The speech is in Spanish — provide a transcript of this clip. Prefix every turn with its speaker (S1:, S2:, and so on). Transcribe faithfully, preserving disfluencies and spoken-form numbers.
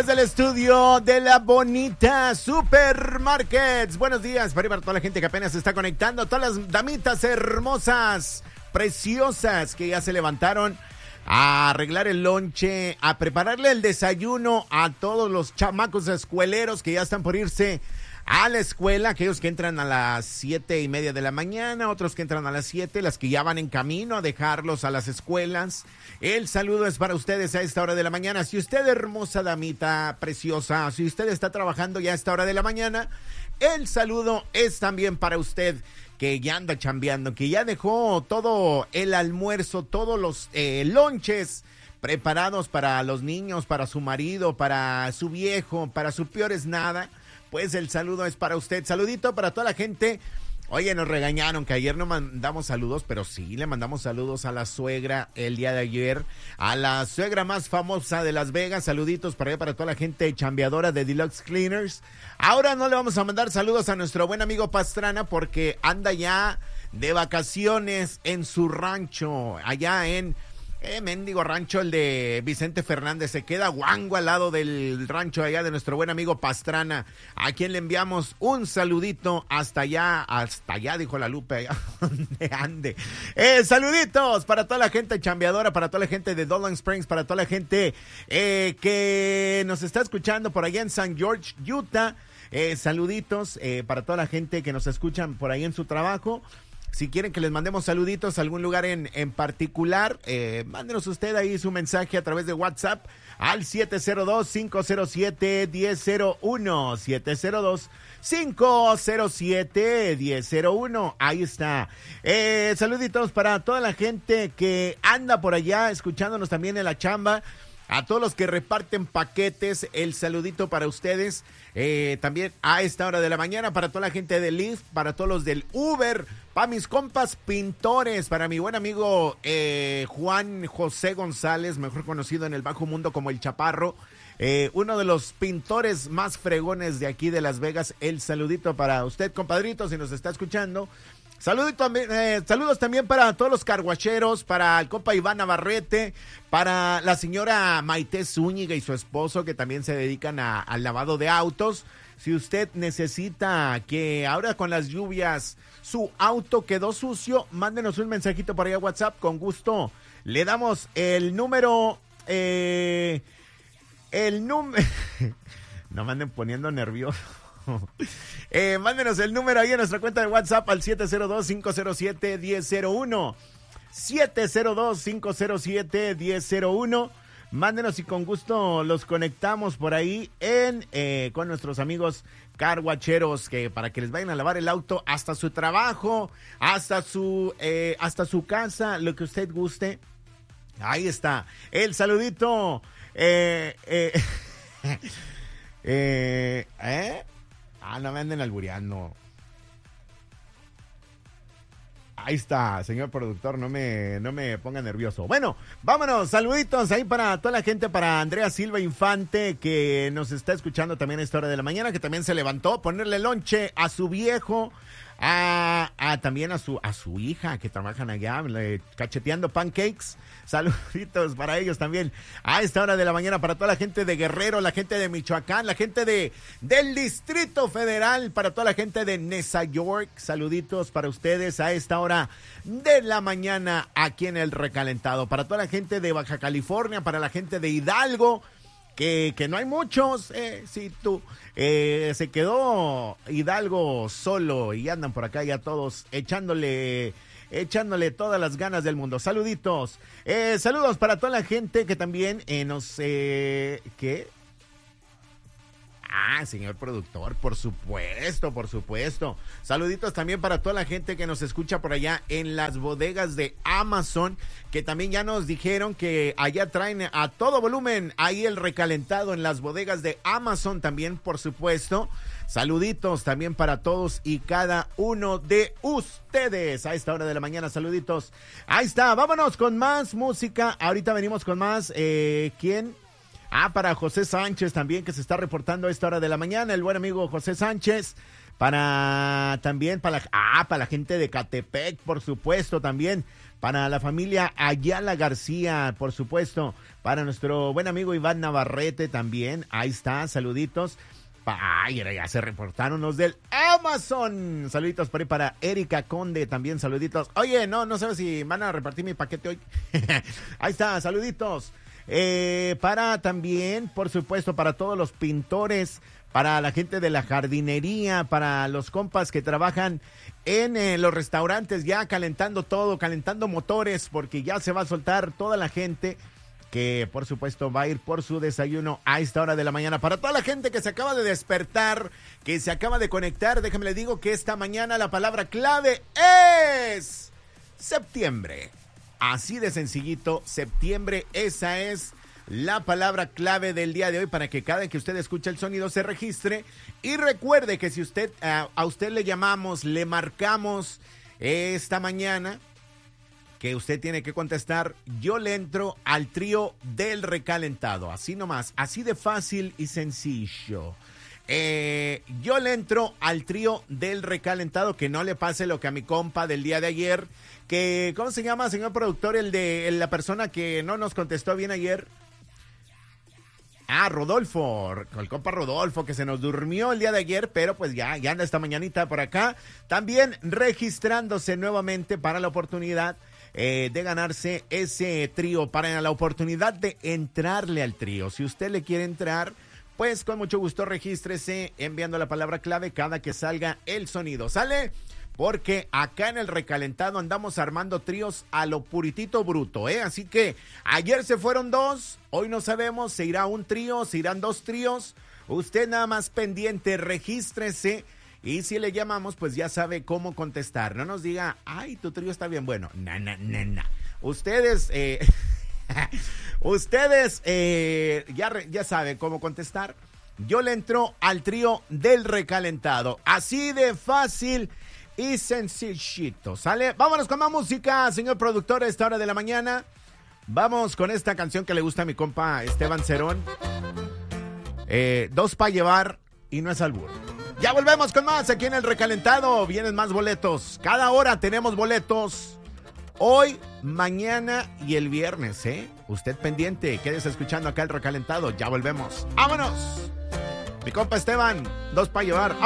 S1: desde el estudio de la bonita Supermarkets. Buenos días para toda la gente que apenas se está conectando, todas las damitas hermosas, preciosas que ya se levantaron a arreglar el lonche, a prepararle el desayuno a todos los chamacos escueleros que ya están por irse a la escuela, aquellos que entran a las siete y media de la mañana, otros que entran a las siete, las que ya van en camino a dejarlos a las escuelas. El saludo es para ustedes a esta hora de la mañana. Si usted, hermosa damita preciosa, si usted está trabajando ya a esta hora de la mañana, el saludo es también para usted que ya anda chambeando, que ya dejó todo el almuerzo, todos los eh, lonches preparados para los niños, para su marido, para su viejo, para su peor es nada. Pues el saludo es para usted. Saludito para toda la gente. Oye, nos regañaron que ayer no mandamos saludos, pero sí le mandamos saludos a la suegra el día de ayer, a la suegra más famosa de Las Vegas. Saluditos para allá, para toda la gente chambeadora de Deluxe Cleaners. Ahora no le vamos a mandar saludos a nuestro buen amigo Pastrana porque anda ya de vacaciones en su rancho, allá en... Eh, mendigo rancho, el de Vicente Fernández, se queda guango al lado del rancho allá de nuestro buen amigo Pastrana, a quien le enviamos un saludito hasta allá, hasta allá, dijo la Lupe, allá donde ande. Eh, saluditos para toda la gente chambeadora, para toda la gente de Dolan Springs, para toda la gente eh, que nos está escuchando por allá en San George, Utah. Eh, saluditos eh, para toda la gente que nos escuchan por ahí en su trabajo. Si quieren que les mandemos saluditos a algún lugar en, en particular, eh, mándenos usted ahí su mensaje a través de WhatsApp al siete cero dos, cinco cero siete, uno cero cero uno, siete cero dos, cinco cero siete, uno cero cero uno. Ahí está. Eh, saluditos para toda la gente que anda por allá escuchándonos también en la chamba. A todos los que reparten paquetes, el saludito para ustedes. Eh, también a esta hora de la mañana para toda la gente del Lyft, para todos los del Uber, para mis compas pintores, para mi buen amigo eh, Juan José González, mejor conocido en el bajo mundo como El Chaparro, eh, uno de los pintores más fregones de aquí de Las Vegas. El saludito para usted, compadrito, si nos está escuchando. Saludito, eh, saludos también para todos los carguacheros, para el compa Iván Navarrete, para la señora Maite Zúñiga y su esposo que también se dedican a, al lavado de autos. Si usted necesita que ahora con las lluvias su auto quedó sucio, mándenos un mensajito por ahí a WhatsApp, con gusto. Le damos el número, eh, el número, no me anden poniendo nervioso. Eh, mándenos el número ahí en nuestra cuenta de WhatsApp al siete cero dos, cinco cero siete, uno cero cero uno, siete cero dos, cinco cero siete, uno cero cero uno. Mándenos y con gusto los conectamos por ahí en eh, con nuestros amigos carguacheros, que para que les vayan a lavar el auto hasta su trabajo, hasta su eh, hasta su casa, lo que usted guste. Ahí está el saludito. eh, eh, eh, ¿eh? Ah, no me anden albureando. Ahí está, señor productor, no me, no me ponga nervioso. Bueno, vámonos, saluditos ahí para toda la gente, para Andrea Silva Infante, que nos está escuchando también a esta hora de la mañana, que también se levantó, ponerle lonche a su viejo, a, a también a su, a su hija, que trabajan allá, le, cacheteando pancakes. Saluditos para ellos también a esta hora de la mañana, para toda la gente de Guerrero, la gente de Michoacán, la gente de del Distrito Federal, para toda la gente de Nesa York. Saluditos para ustedes a esta hora de la mañana aquí en el Recalentado, para toda la gente de Baja California, para la gente de Hidalgo, que, que no hay muchos, eh, si tú eh, se quedó Hidalgo solo y andan por acá ya todos echándole echándole todas las ganas del mundo. Saluditos. Eh, saludos para toda la gente que también eh, nos... Eh, ¿Qué? Ah, señor productor, por supuesto, por supuesto. Saluditos también para toda la gente que nos escucha por allá en las bodegas de Amazon, que también ya nos dijeron que allá traen a todo volumen ahí el Recalentado en las bodegas de Amazon también, por supuesto. Saluditos también para todos y cada uno de ustedes a esta hora de la mañana. Saluditos. Ahí está, vámonos con más música. Ahorita venimos con más. Eh, ¿Quién? Ah, para José Sánchez también, que se está reportando a esta hora de la mañana. El buen amigo José Sánchez. Para también, para la, ah, para la gente de Catepec, por supuesto, también. Para la familia Ayala García, por supuesto. Para nuestro buen amigo Iván Navarrete también. Ahí está, saluditos. Ay, ya se reportaron los del Amazon. Saluditos por ahí para Erika Conde, también saluditos. Oye, no, no sabes si van a repartir mi paquete hoy. Ahí está, saluditos. Eh, para también, por supuesto, para todos los pintores, para la gente de la jardinería, para los compas que trabajan en eh, los restaurantes, ya calentando todo, calentando motores, porque ya se va a soltar toda la gente que por supuesto va a ir por su desayuno a esta hora de la mañana. Para toda la gente que se acaba de despertar, que se acaba de conectar, déjame le digo que esta mañana la palabra clave es septiembre. Así de sencillito, septiembre, esa es la palabra clave del día de hoy para que cada vez que usted escuche el sonido se registre. Y recuerde que si usted a, a usted le llamamos, le marcamos esta mañana, que usted tiene que contestar, yo le entro al trío del recalentado. Así nomás, así de fácil y sencillo. Eh, yo le entro al trío del recalentado, que no le pase lo que a mi compa del día de ayer, que, ¿cómo se llama, señor productor? El de la persona que no nos contestó bien ayer. Ah, Rodolfo, el compa Rodolfo, que se nos durmió el día de ayer, pero pues ya, ya anda esta mañanita por acá. También registrándose nuevamente para la oportunidad Eh, de ganarse ese trío, para la oportunidad de entrarle al trío. Si usted le quiere entrar, pues con mucho gusto regístrese enviando la palabra clave cada que salga el sonido. ¿Sale? Porque acá en el recalentado andamos armando tríos a lo puritito bruto, ¿eh? Así que ayer se fueron dos, hoy no sabemos, se irá un trío, se irán dos tríos. Usted nada más pendiente, regístrese. Y si le llamamos, pues ya sabe cómo contestar. No nos diga, ay, tu trío está bien bueno. Na, na, na, na. Ustedes, eh, ustedes eh, ya, ya saben cómo contestar. Yo le entro al trío del recalentado. Así de fácil y sencillito. ¿Sale? Vámonos con más música, señor productor, a esta hora de la mañana. Vamos con esta canción que le gusta a mi compa Esteban Cerón. Eh, dos para llevar y no es albur. Ya volvemos con más aquí en el recalentado. Vienen más boletos. Cada hora tenemos boletos. Hoy, mañana y el viernes, ¿eh? Usted pendiente. Quédese escuchando acá el recalentado. Ya volvemos. ¡Vámonos! Mi compa Esteban, dos para llevar.